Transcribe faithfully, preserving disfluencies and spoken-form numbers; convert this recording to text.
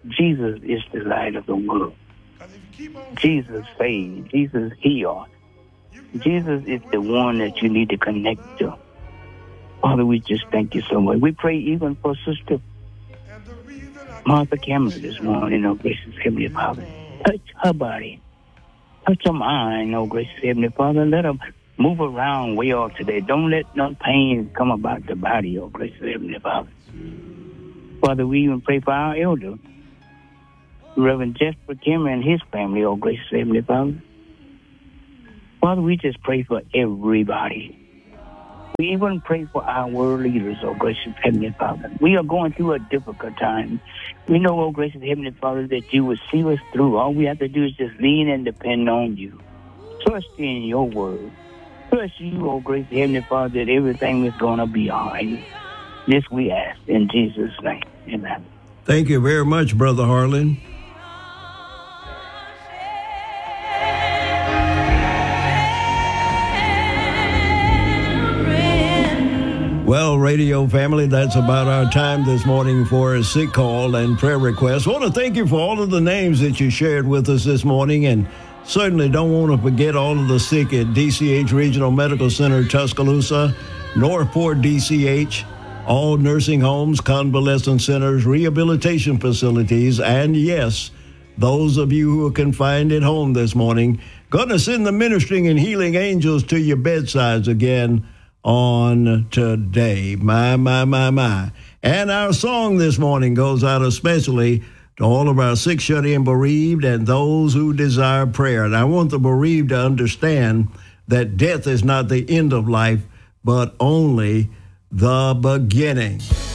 Jesus is the light of the world. Jesus saves. Jesus heals. Jesus is the one that you need to connect to. Father, we just thank you so much. We pray even for Sister Martha Cameron this morning, oh gracious Heavenly Father. Touch her body. Touch her mind, oh gracious Heavenly Father. Let her move around well today. Don't let no pain come about the body, oh gracious Heavenly Father. Father, we even pray for our elder, Reverend Jesper Cameron and his family, oh gracious Heavenly Father. Father, we just pray for everybody. We even pray for our world leaders, oh gracious Heavenly Father. We are going through a difficult time. We know, oh gracious Heavenly Father, that you will see us through. All we have to do is just lean and depend on you. Trust in your word. Trust you, oh gracious Heavenly Father, that everything is going to be all right. This we ask in Jesus' name. Amen. Thank you very much, Brother Harlan. Well, radio family, that's about our time this morning for a sick call and prayer request. I want to thank you for all of the names that you shared with us this morning, and certainly don't want to forget all of the sick at D C H Regional Medical Center, Tuscaloosa, Northport D C H, all nursing homes, convalescent centers, rehabilitation facilities, and yes, those of you who are confined at home this morning. Going to send the ministering and healing angels to your bedsides again on today. My, my, my, my. And our song this morning goes out especially to all of our sick, shut in, bereaved, and those who desire prayer. And I want the bereaved to understand that death is not the end of life, but only the beginning.